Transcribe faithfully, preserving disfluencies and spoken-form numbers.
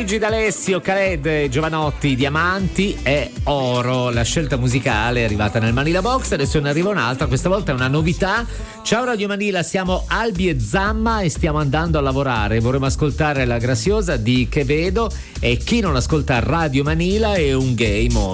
Luigi D'Alessio, Khaled, Giovanotti, Diamanti e Oro. La scelta musicale è arrivata nel Manila Box, adesso ne arriva un'altra, questa volta è una novità. Ciao Radio Manila, siamo Albi e Zamma e stiamo andando a lavorare. Vorremmo ascoltare La Graziosa di Che Vedo, e chi non ascolta Radio Manila è un gay mo.